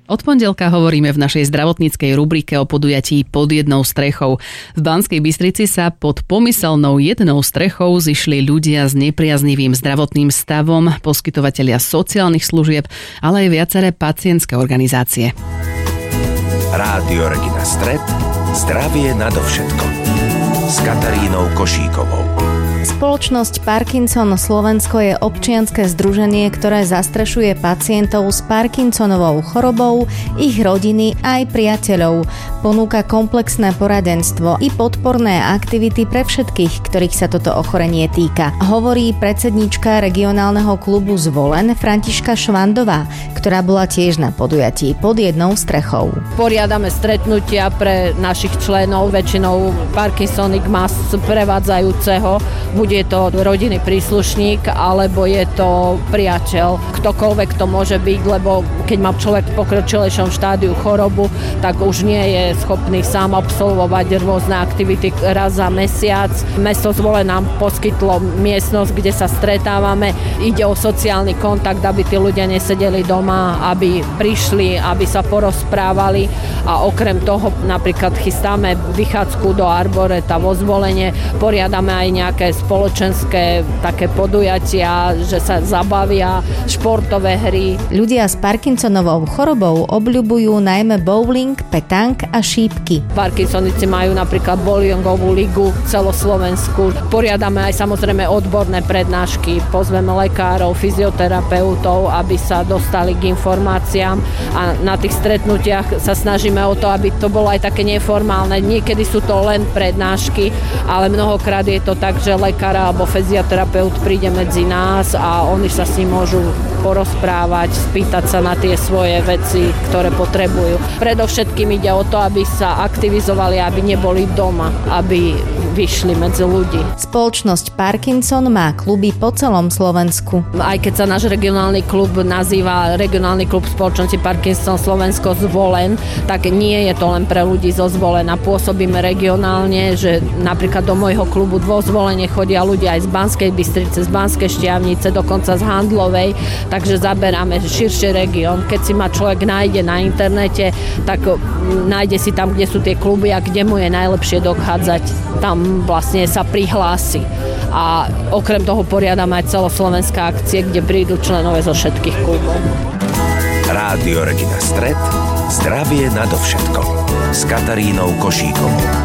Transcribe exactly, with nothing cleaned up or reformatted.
Od pondelka hovoríme v našej zdravotníckej rubrike o podujatí Pod jednou strechou. V Banskej Bystrici sa pod pomyselnou jednou strechou zišli ľudia s nepriaznivým zdravotným stavom, poskytovatelia sociálnych služieb, ale aj viaceré pacientské organizácie. Rádio Regina Stret. Zdravie nadovšetko. S Katarínou Košíkovou. Spoločnosť Parkinson Slovensko je občianske združenie, ktoré zastrešuje pacientov s Parkinsonovou chorobou, ich rodiny aj priateľov. Ponúka komplexné poradenstvo i podporné aktivity pre všetkých, ktorých sa toto ochorenie týka. Hovorí predsednička regionálneho klubu Zvolen Františka Švandová, ktorá bola tiež na podujatí Pod jednou strechou. Poriadame stretnutia pre našich členov, väčšinou Parkinsonik má prevádzajúceho. Bude to rodinný príslušník, alebo je to priateľ. Ktokoľvek to môže byť, lebo keď má človek v pokročilejšom štádiu chorobu, tak už nie je schopný sám absolvovať rôzne aktivity raz za mesiac. Mesto Zvolen nám poskytlo miestnosť, kde sa stretávame. Ide o sociálny kontakt, aby tí ľudia nesedeli doma, aby prišli, aby sa porozprávali a okrem toho napríklad chystáme vychádzku do Arboreta vo Zvolene, poriadame aj nejaké spoločenské také podujatia, že sa zabavia, športové hry. Ľudia s Parkinsonovou chorobou obľubujú najmä bowling, petank a šípky. Parkinsonici majú napríklad bowlingovú ligu celoslovenskú. Poriadame aj samozrejme odborné prednášky, pozveme lekárov, fyzioterapeutov, aby sa dostali k informáciám a na tých stretnutiach sa snažíme o to, aby to bolo aj také neformálne. Niekedy sú to len prednášky, ale mnohokrát je to tak, že lekár alebo fyzioterapeut príde medzi nás a oni sa s ním môžu porozprávať, spýtať sa na tie svoje veci, ktoré potrebujú. Predovšetkým ide o to, aby sa aktivizovali, aby neboli doma, aby vyšli medzi ľudí. Spoločnosť Parkinson má kluby po celom Slovensku. Aj keď sa náš regionálny klub nazýva Regionálny klub spoločnosti Parkinson Slovensko Zvolen, tak nie je to len pre ľudí zo Zvolena. Pôsobíme regionálne, že napríklad do môjho klubu vo Zvolene chodia ľudia aj z Banskej Bystrice, z Banskej Štiavnice, dokonca z Handlovej, takže zaberáme širší región. Keď si ma človek nájde na internete, tak nájde si tam, kde sú tie kluby a kde mu je najlepšie dochádzať. Tam vlastne sa prihlási. A okrem toho poriadame aj celoslovenské akcie, kde prídu členové zo všetkých klubov. Rádio Regina Stret. Zdravie nadovšetko. S Katarínou Košíkovou.